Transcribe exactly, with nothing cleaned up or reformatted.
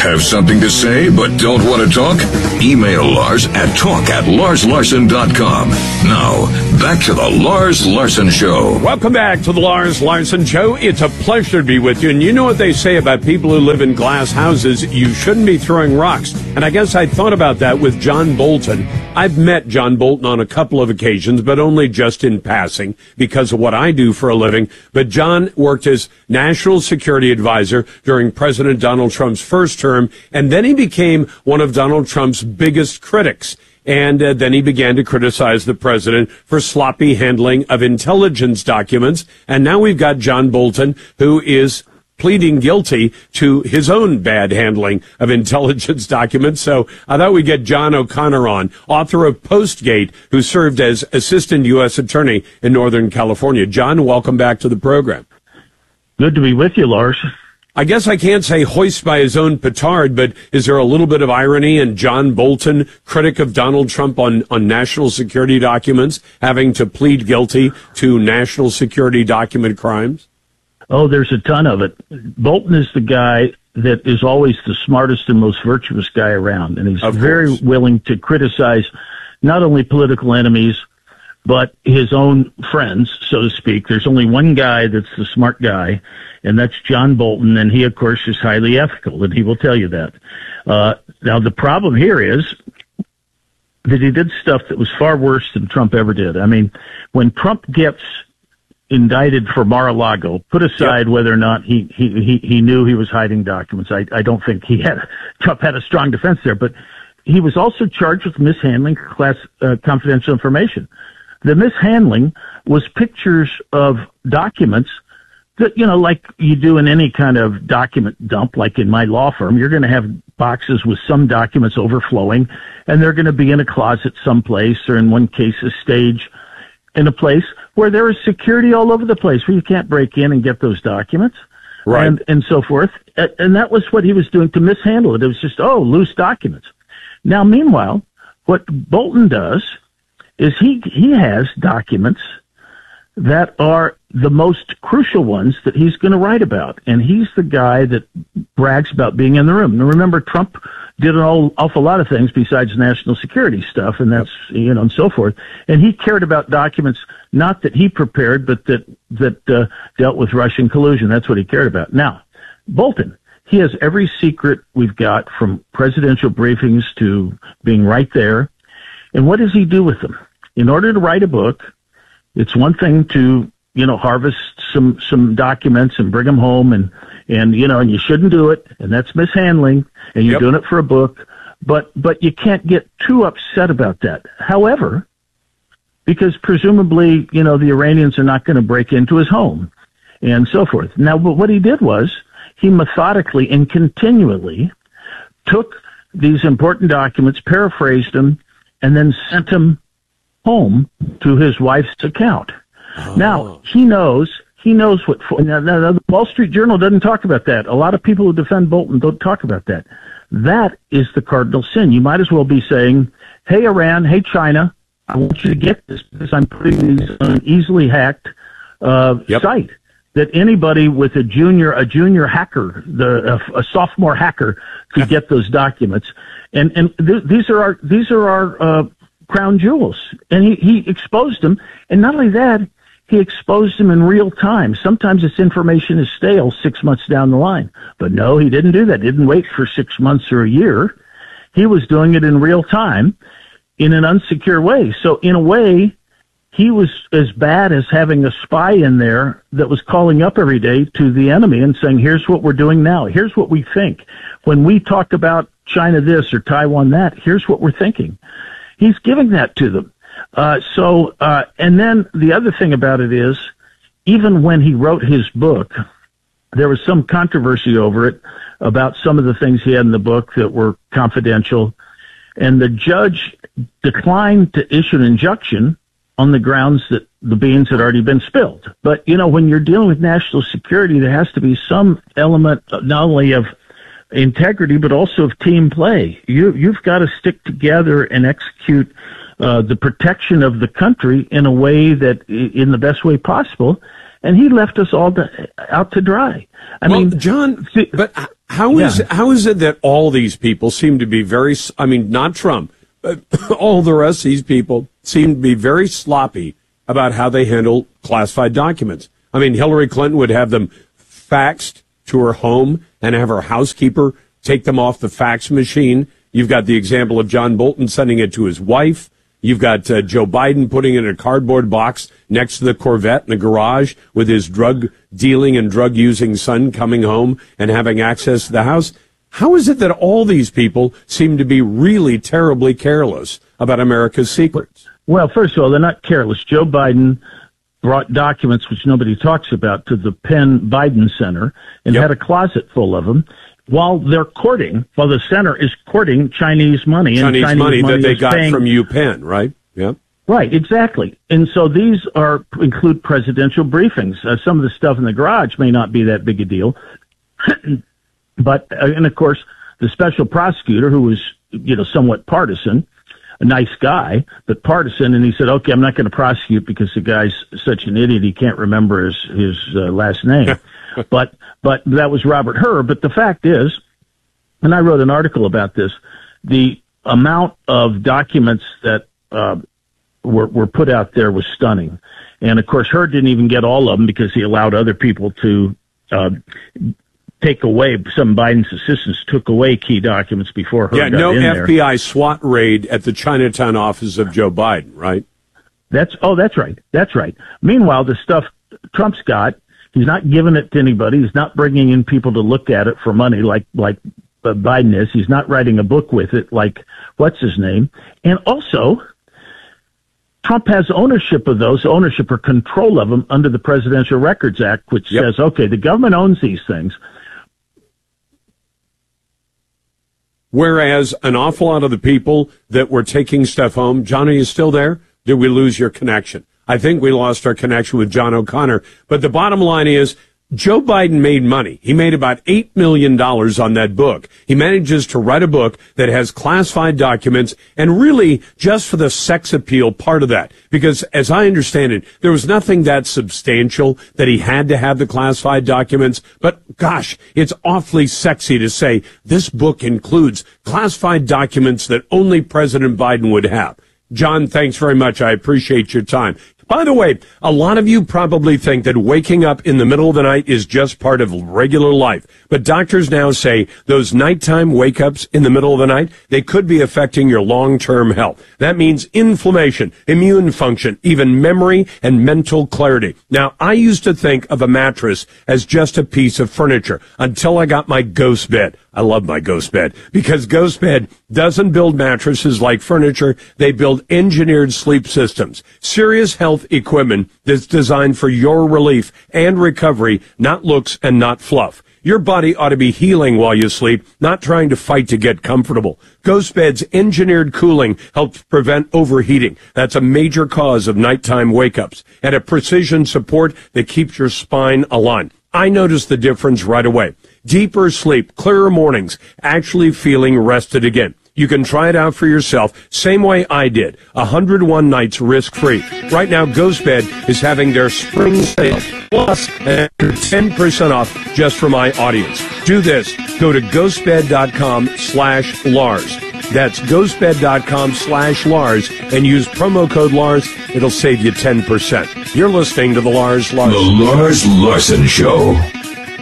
Have something to say but don't want to talk? Email Lars at talk at lars larson dot com. Now, back to the Lars Larson Show. Welcome back to the Lars Larson Show. It's a pleasure to be with you. And you know what they say about people who live in glass houses? You shouldn't be throwing rocks. And I guess I thought about that with John Bolton. I've met John Bolton on a couple of occasions, but only just in passing because of what I do for a living. But John worked as national security advisor during President Donald Trump's first term, and then he became one of Donald Trump's biggest critics. And uh, then he began to criticize the president for sloppy handling of intelligence documents. And now we've got John Bolton, who is pleading guilty to his own bad handling of intelligence documents. So I thought we'd get John O'Connor on, author of Postgate, who served as assistant U S attorney in Northern California. John, welcome back to the program. Good to be with you, Lars. I guess I can't say hoist by his own petard, but is there a little bit of irony in John Bolton, critic of Donald Trump on, on national security documents, having to plead guilty to national security document crimes? Oh, there's a ton of it. Bolton is the guy that is always the smartest and most virtuous guy around, and he's very willing to criticize not only political enemies, but his own friends, so to speak. There's only one guy that's the smart guy, and that's John Bolton, and he, of course, is highly ethical, and he will tell you that. Uh, now, the problem here is that he did stuff that was far worse than Trump ever did. I mean, when Trump gets indicted for Mar-a-Lago, put aside yep. whether or not he, he, he, he knew he was hiding documents. I, I don't think he had, Trump had a strong defense there, but he was also charged with mishandling class, uh, confidential information. The mishandling was pictures of documents that, you know, like you do in any kind of document dump, like in my law firm, you're going to have boxes with some documents overflowing, and they're going to be in a closet someplace, or in one case, a stage in a place where there is security all over the place where you can't break in and get those documents. Right. And, and so forth. And that was what he was doing to mishandle it. It was just, oh, loose documents. Now, meanwhile, what Bolton does is he, he has documents that are the most crucial ones that he's going to write about. And he's the guy that brags about being in the room. Now, remember, Trump did an all, awful lot of things besides national security stuff, and that's, you know, and so forth. And he cared about documents, not that he prepared, but that, that, uh, dealt with Russian collusion. That's what he cared about. Now, Bolton, he has every secret we've got, from presidential briefings to being right there. And what does he do with them? In order to write a book, it's one thing to, you know, harvest some, some documents and bring them home, and, and, you know, and you shouldn't do it, and that's mishandling, and you're yep. doing it for a book, but, but you can't get too upset about that. However, because presumably, you know, the Iranians are not going to break into his home and so forth. Now, but what he did was he methodically and continually took these important documents, paraphrased them, and then sent them home to his wife's account. Oh. Now, he knows, he knows what, for, now, now, the Wall Street Journal doesn't talk about that. A lot of people who defend Bolton don't talk about that. That is the cardinal sin. You might as well be saying, hey, Iran, hey, China, I want you to get this because I'm putting these on an easily hacked uh, yep. site that anybody with a junior, a junior hacker, the a, a sophomore hacker could get those documents. And, and th- these are our, these are our, uh, crown jewels. And he, he exposed them. And not only that, he exposed them in real time. Sometimes this information is stale six months down the line. But no, he didn't do that. He didn't wait for six months or a year. He was doing it in real time in an unsecure way. So in a way, he was as bad as having a spy in there that was calling up every day to the enemy and saying, here's what we're doing now. Here's what we think. When we talk about China this or Taiwan that, here's what we're thinking. He's giving that to them. Uh, so, uh, and then the other thing about it is, even when he wrote his book, there was some controversy over it about some of the things he had in the book that were confidential. And the judge declined to issue an injunction on the grounds that the beans had already been spilled. But, you know, when you're dealing with national security, there has to be some element not only of integrity, but also of team play. You, you've got to stick together and execute uh, the protection of the country in a way that, in the best way possible. and he left us all to, out to dry. I well, mean, John, see, but how is yeah. how is it that all these people seem to be very, I mean, not Trump, but all the rest of these people seem to be very sloppy about how they handle classified documents? I mean, Hillary Clinton would have them faxed to her home and have her housekeeper take them off the fax machine. You've got the example of John Bolton sending it to his wife. You've got uh, Joe Biden putting it in a cardboard box next to the Corvette in the garage with his drug-dealing and drug-using son coming home and having access to the house. How is it that all these people seem to be really terribly careless about America's secrets? Well, first of all, they're not careless. Joe Biden brought documents, which nobody talks about, to the Penn Biden Center and yep. had a closet full of them. While they're courting, while the center is courting Chinese money. Chinese, and Chinese money, money that they got paying, from UPenn, right? Yeah. Right, exactly. And so these are include presidential briefings. Uh, some of the stuff in the garage may not be that big a deal. But, uh, and of course, the special prosecutor, who was, you know, somewhat partisan, a nice guy, but partisan, and he said, okay, I'm not going to prosecute because the guy's such an idiot he can't remember his, his uh, last name. But but that was Robert Hur. But the fact is, and I wrote an article about this, the amount of documents that uh, were were put out there was stunning. And of course, Hur didn't even get all of them because he allowed other people to uh, take away. Some of Biden's assistants took away key documents before Hur yeah, got no in F B I there. SWAT raid at the Chinatown office of Joe Biden, right? That's oh, that's right, that's right. Meanwhile, the stuff Trump's got. He's not giving it to anybody. He's not bringing in people to look at it for money like like uh, Biden is. He's not writing a book with it like what's his name. And also, Trump has ownership of those, ownership or control of them under the Presidential Records Act, which yep. says, okay, the government owns these things. Whereas an awful lot of the people that were taking stuff home, John, are you still there? Did we lose your connection? I think we lost our connection with John O'Connor. But the bottom line is, Joe Biden made money. He made about eight million dollars on that book. He manages to write a book that has classified documents, and really just for the sex appeal part of that. Because as I understand it, there was nothing that substantial that he had to have the classified documents. But gosh, it's awfully sexy to say this book includes classified documents that only President Biden would have. John, thanks very much. I appreciate your time. By the way, a lot of you probably think that waking up in the middle of the night is just part of regular life. But doctors now say those nighttime wake-ups in the middle of the night, they could be affecting your long-term health. That means inflammation, immune function, even memory and mental clarity. Now, I used to think of a mattress as just a piece of furniture until I got my Ghost bed. I love my Ghost bed because Ghost bed doesn't build mattresses like furniture. They build engineered sleep systems, serious health equipment that's designed for your relief and recovery, not looks and not fluff. Your body ought to be healing while you sleep, not trying to fight to get comfortable. Ghost Bed's engineered cooling helps prevent overheating. That's a major cause of nighttime wake-ups, and a precision support that keeps your spine aligned. I noticed the difference right away. Deeper sleep, clearer mornings, actually feeling rested again. You can try it out for yourself, same way I did. one hundred one nights risk-free. Right now, Ghost Bed is having their spring sale, plus ten percent off just for my audience. Do this. Go to ghostbed.com slash Lars. That's ghostbed.com slash Lars and use promo code Lars. It'll save you ten percent. You're listening to The Lars Larson. The Lars Larson Show.